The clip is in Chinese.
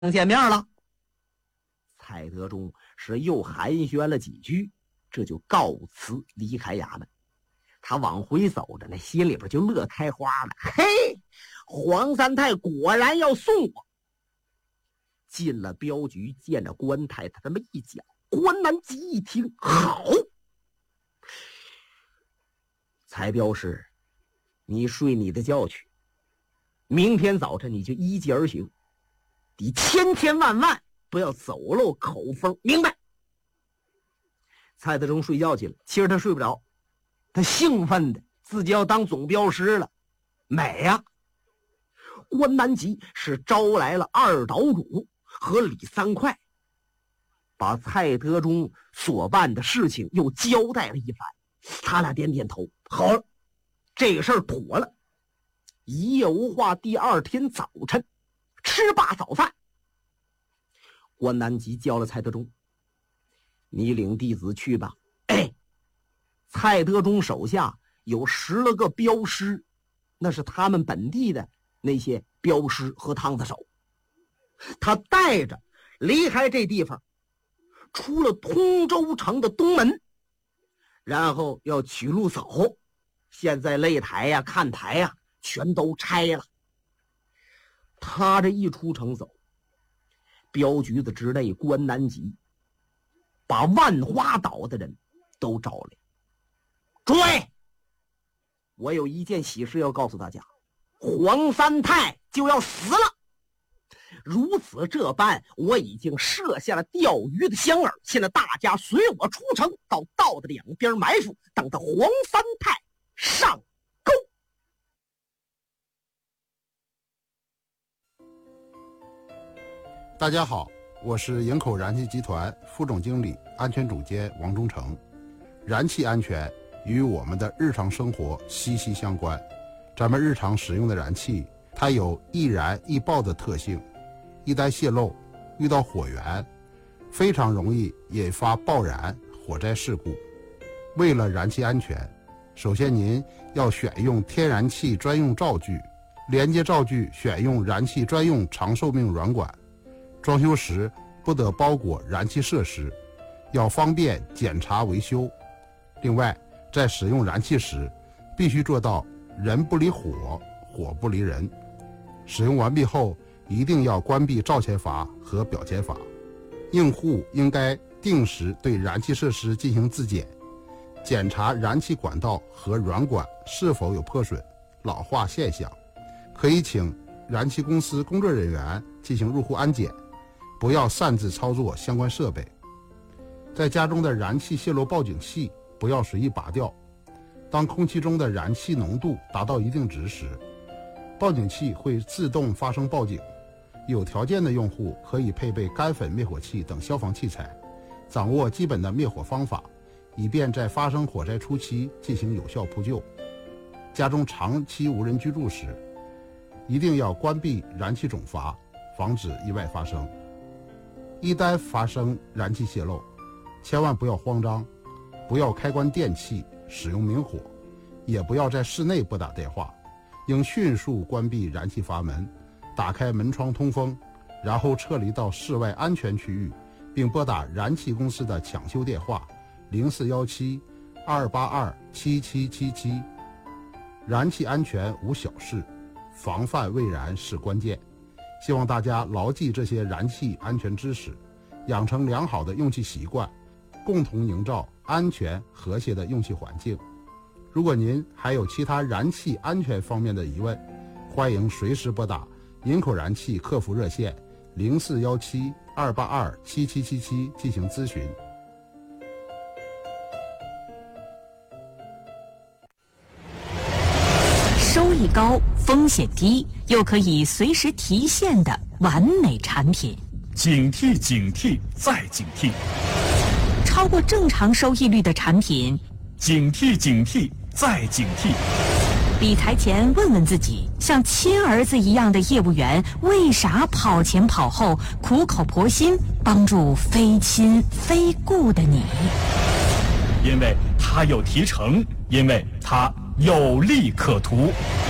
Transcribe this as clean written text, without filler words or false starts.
见面了。蔡德忠是又寒暄了几句，这就告辞离开衙门。他往回走着，那心里边就乐开花了。嘿，黄三太果然要送我。进了镖局，见着关太太这么一讲，关南吉一听，好，蔡镖师，你睡你的觉去，明天早晨你就依计而行，你千万不要走漏口风，明白？蔡德忠睡觉去了，其实他睡不着，他兴奋的自己要当总镖师了，美呀！关南吉是招来了二岛主和李三块，把蔡德忠所办的事情又交代了一番。他俩点点头，好了，这个事儿妥了。一夜无话，第二天早晨吃罢早饭，关南吉叫了蔡德忠，你领弟子去吧。哎，蔡德忠手下有10来个镖师，那是他们本地的那些镖师和汤子手。他带着离开这地方，出了通州城的东门，然后要取路走。现在擂台呀、看台呀全都拆了。他这一出城走，镖局的之内关南吉把万花岛的人都招来。诸位，我有一件喜事要告诉大家，黄三太就要死了。如此这般，我已经设下了钓鱼的香饵，现在大家随我出城，到道的两边埋伏，等到黄三太上钩。 大家好，我是营口燃气集团副总经理、安全总监王忠诚。燃气安全与我们的日常生活息息相关。咱们日常使用的燃气，它有易燃易爆的特性，一旦泄漏，遇到火源，非常容易引发爆燃、火灾事故。为了燃气安全，首先您要选用天然气专用灶具，连接灶具选用燃气专用长寿命软管。装修时不得包裹燃气设施，要方便检查维修。另外，在使用燃气时，必须做到人不离火，火不离人。使用完毕后，一定要关闭灶前阀和表前阀。用户应该定时对燃气设施进行自检，检查燃气管道和软管是否有破损、老化现象。可以请燃气公司工作人员进行入户安检，不要擅自操作相关设备。在家中的燃气泄漏报警器不要随意拔掉。当空气中的燃气浓度达到一定值时，报警器会自动发生报警。有条件的用户可以配备干粉灭火器等消防器材，掌握基本的灭火方法，以便在发生火灾初期进行有效扑救。家中长期无人居住时，一定要关闭燃气总阀，防止意外发生。一旦发生燃气泄漏，千万不要慌张，不要开关电器使用明火，也不要在室内拨打电话，应迅速关闭燃气阀门，打开门窗通风，然后撤离到室外安全区域，并拨打燃气公司的抢修电话0417-282-7777。燃气安全无小事，防范未然是关键。希望大家牢记这些燃气安全知识，养成良好的用气习惯，共同营造安全和谐的用气环境。如果您还有其他燃气安全方面的疑问，欢迎随时拨打营口燃气客服热线0417-282-7777进行咨询。 收益高、风险低，又可以随时提现的完美产品。 警惕警惕再警惕， 超过正常收益率的产品， 警惕警惕再警惕。 理财前问问自己，像亲儿子一样的业务员，为啥跑前跑后，苦口婆心帮助非亲非故的你？ 因为他有提成，因为他有利可图。